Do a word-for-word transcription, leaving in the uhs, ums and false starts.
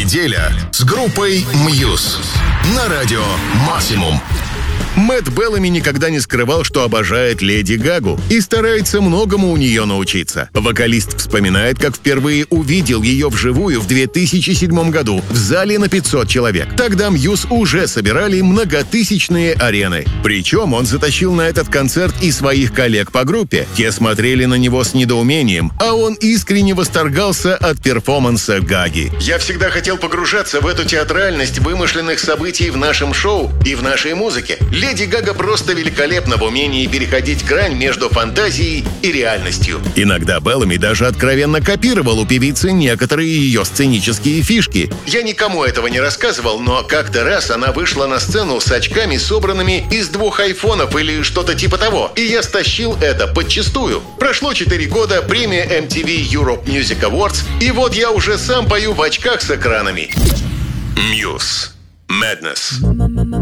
Неделя с группой Muse на радио Максимум. Мэтт Беллами никогда не скрывал, что обожает Леди Гагу и старается многому у нее научиться. Вокалист вспоминает, как впервые увидел ее вживую в две тысячи седьмом году в зале на пятьсот человек. Тогда Muse уже собирали многотысячные арены. Причем он затащил на этот концерт и своих коллег по группе. Те смотрели на него с недоумением, а он искренне восторгался от перформанса Гаги. «Я всегда хотел погружаться в эту театральность вымышленных событий в нашем шоу и в нашей музыке. Леди Гага просто великолепна в умении переходить грань между фантазией и реальностью». Иногда Беллами даже откровенно копировал у певицы некоторые ее сценические фишки. «Я никому этого не рассказывал, но как-то раз она вышла на сцену с очками, собранными из двух айфонов или что-то типа того, и я стащил это подчистую. Прошло четыре года, премия эм ти ви Europe Music Awards, и вот я уже сам пою в очках с экранами». Muse. Madness.